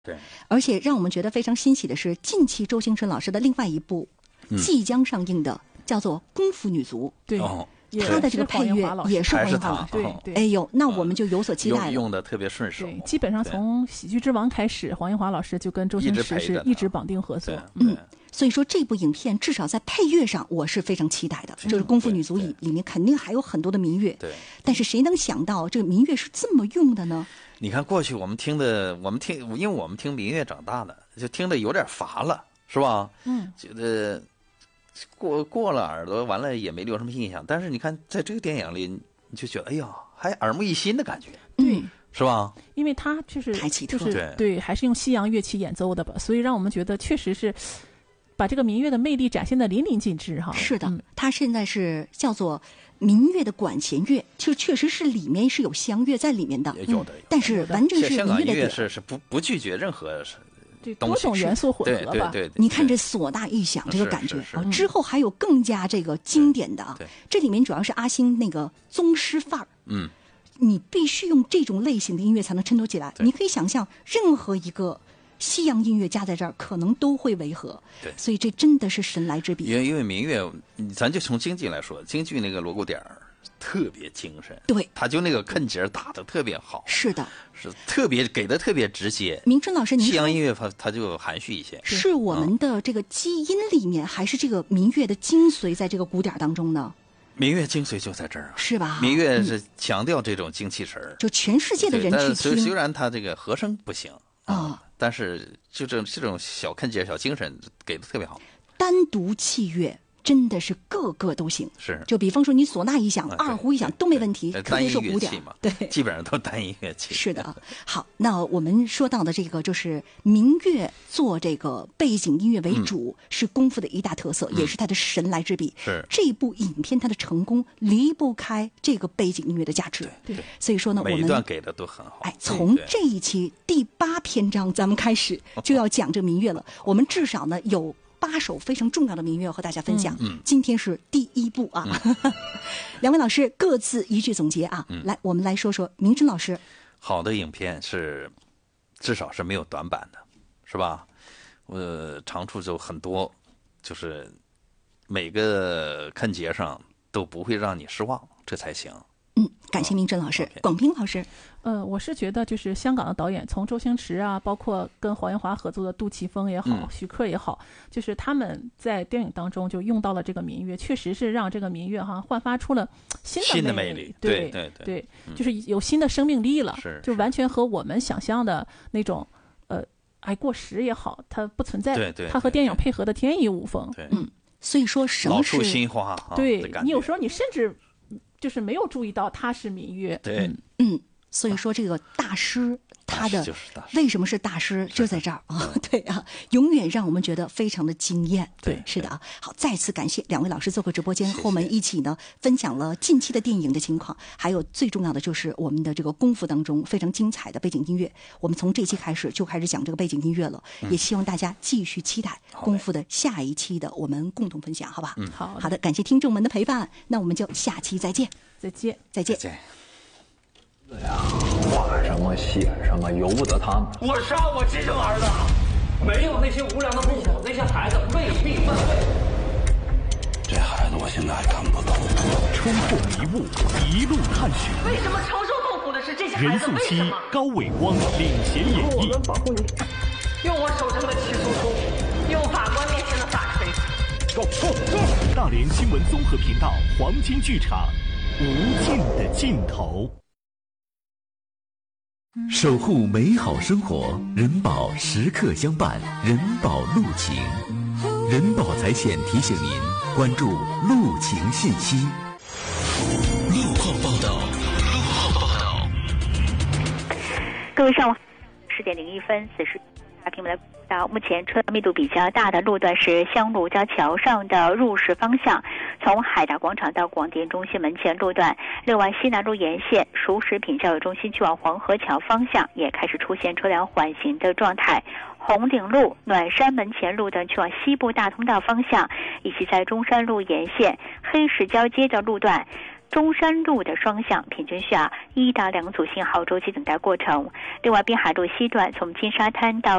对， 而且让我们觉得非常欣喜的是，近期周星驰老师的另外一部即将上映的，叫做《功夫女足》。 对。 他的这个配乐也是黄英华老师， 对， 哎呦，那我们就有所期待了。 用的特别顺手。 对，基本上从《喜剧之王》开始，黄英华老师就跟周星驰是一直绑定合作。 所以说这部影片至少在配乐上，我是非常期待的。就是《功夫女足》里面肯定还有很多的民乐， 对。 但是谁能想到这个民乐是这么用的呢？ 你看过去我们听，因为我们听民乐长大的，就听得有点乏了，是吧？觉得。过了耳朵，完了也没留什么印象。但是你看，在这个电影里，你就觉得，哎呀，还耳目一新的感觉， 对， 是吧？ 因为他就是太奇特， 对，还是用西洋乐器演奏的吧，所以让我们觉得确实是把这个民乐的魅力展现的淋漓尽致哈。 是的，他现在是叫做民乐的管弦乐，就确实是里面是有西洋乐在里面的， 有的， 但是完全是香港民乐的是不拒绝任何。 多种元素混合吧， 对， 你看这唢呐一响，这个感觉啊，之后还有更加这个经典的啊，这里面主要是阿星那个宗师范儿，你必须用这种类型的音乐才能衬托起来。你可以想象，任何一个西洋音乐加在这儿，可能都会违和。 对， 所以这真的是神来之笔。 因为民乐，咱就从京剧来说，京剧那个锣鼓点儿特别精神， 对， 他就那个坑节打得特别好， 是的， 是特别给的特别直接。 明春老师，您西洋音乐它就含蓄一些， 是我们的这个基因里面，还是这个民乐的精髓在这个鼓点当中呢？ 民乐精髓就在这儿啊， 是吧？ 民乐是强调这种精气神儿， 就全世界的人去听。 虽然它这个和声不行啊，但是就这种小坑节、小精神给的特别好。 单独器乐真的是个个都行， 是。 就比方说你唢呐一响，二胡一响都没问题，特别是鼓点嘛， 对， 基本上都单音乐器。 是的啊。好，那我们说到的这个就是民乐做这个背景音乐为主，是功夫的一大特色，也是它的神来之笔。 是这部影片它的成功离不开这个背景音乐的价值。 对， 所以说呢， 每一段给的都很好。 哎，从这一期第8篇章咱们开始就要讲这民乐了。我们至少呢有8首非常重要的民乐和大家分享。今天是第1部啊。两位老师各自一句总结啊。来，我们来说说明春老师。 好的影片是至少是没有短板的，是吧？长处就很多，就是每个看节上都不会让你失望，这才行。 感谢明春老师。广平老师， 我是觉得就是香港的导演，从周星驰啊，包括跟黄英华合作的杜琪峰也好，徐克也好，就是他们在电影当中就用到了这个民乐，确实是让这个民乐焕发出了新的魅力。对，就是有新的生命力了，就完全和我们想象的那种过时也好，它不存在，它和电影配合的天衣无缝。 所以说什么是老树新花？ 对，你有时候你甚至就是没有注意到它是民乐。 对， 所以说这个大师他的为什么是大师就在这儿啊？对啊，永远让我们觉得非常的惊艳。 对， 是的啊。好，再次感谢两位老师做客直播间，和我们一起呢分享了近期的电影的情况，还有最重要的就是我们的这个功夫当中非常精彩的背景音乐。我们从这期开始就开始讲这个背景音乐了，也希望大家继续期待功夫的下一期的我们共同分享，好吧？好的，感谢听众们的陪伴，那我们就下期再见。 再见。 画什么写什么，由不得他们。 我杀我亲生儿子，没有那些无良的父母，那些孩子未必犯罪。 这孩子我现在还看不懂。 冲破迷雾，一路探寻。 为什么承受痛苦的是这些孩子？ 任素汐、高伟光领衔演绎。 我能保护你，用我手中的齐叔叔，用法官面前的法锤。 大连新闻综合频道黄金剧场，无尽的尽头。 守护美好生活，人保时刻相伴，人保路情，人保财险提醒您关注路情信息。 路况报道。 各位上午10点01分，此时大屏幕来到目前车密度比较大的路段是香炉交桥上的入市方向，从海大广场到广电中心门前路段。另外西南路沿线熟食品教育中心去往黄河桥方向也开始出现车辆缓行的状态。红顶路暖山门前路段去往西部大通道方向，以及在中山路沿线黑石交街的路段中山路的双向平均需要1到2组信号周期等待过程。另外，滨海路西段从金沙滩到